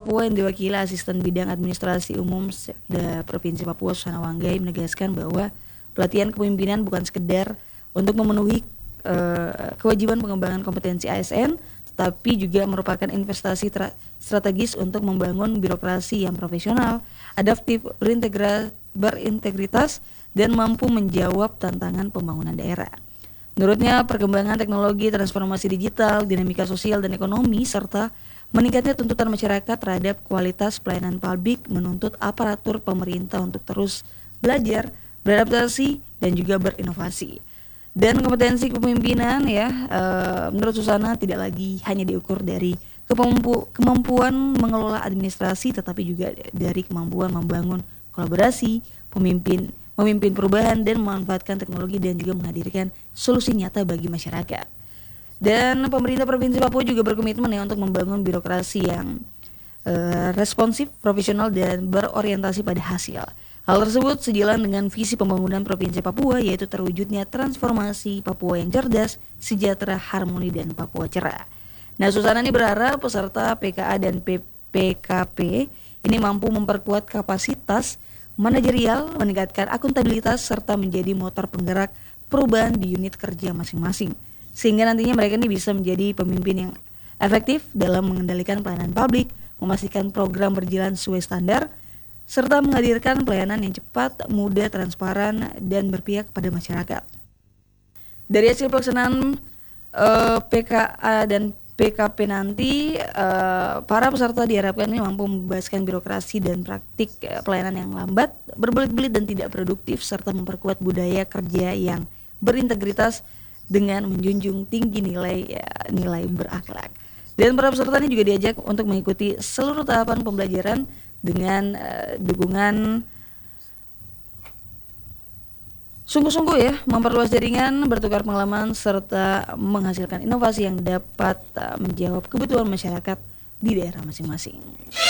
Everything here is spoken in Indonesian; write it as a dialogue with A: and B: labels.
A: Papua yang diwakili Asisten Bidang Administrasi Umum Sekda Provinsi Papua Susana Wanggai menegaskan bahwa pelatihan kepemimpinan bukan sekedar untuk memenuhi kewajiban pengembangan kompetensi ASN, tetapi juga merupakan investasi strategis untuk membangun birokrasi yang profesional, adaptif, berintegritas, dan mampu menjawab tantangan pembangunan daerah. Menurutnya, perkembangan teknologi, transformasi digital, dinamika sosial dan ekonomi, serta meningkatnya tuntutan masyarakat terhadap kualitas pelayanan publik menuntut aparatur pemerintah untuk terus belajar, beradaptasi, dan juga berinovasi. Dan kompetensi kepemimpinan menurut Susana tidak lagi hanya diukur dari kemampuan mengelola administrasi, tetapi juga dari kemampuan membangun kolaborasi, memimpin perubahan dan memanfaatkan teknologi dan juga menghadirkan solusi nyata bagi masyarakat. Dan pemerintah Provinsi Papua juga berkomitmen untuk membangun birokrasi yang responsif, profesional dan berorientasi pada hasil. Hal tersebut sejalan dengan visi pembangunan Provinsi Papua, yaitu terwujudnya transformasi Papua yang cerdas, sejahtera, harmoni dan Papua cerah. Nah, Susana ini berharap peserta PKA dan PKP ini mampu memperkuat kapasitas manajerial, meningkatkan akuntabilitas, serta menjadi motor penggerak perubahan di unit kerja masing-masing. Sehingga nantinya mereka ini bisa menjadi pemimpin yang efektif dalam mengendalikan pelayanan publik, memastikan program berjalan sesuai standar, serta menghadirkan pelayanan yang cepat, mudah, transparan, dan berpihak kepada masyarakat. Dari hasil pelaksanaan PKA dan PKP nanti, para peserta diharapkan ini mampu membebaskan birokrasi dan praktik pelayanan yang lambat, berbelit-belit dan tidak produktif, serta memperkuat budaya kerja yang berintegritas dengan menjunjung tinggi nilai berakhlak. Dan para peserta ini juga diajak untuk mengikuti seluruh tahapan pembelajaran dengan dukungan sungguh-sungguh memperluas jaringan, bertukar pengalaman, serta menghasilkan inovasi yang dapat menjawab kebutuhan masyarakat di daerah masing-masing.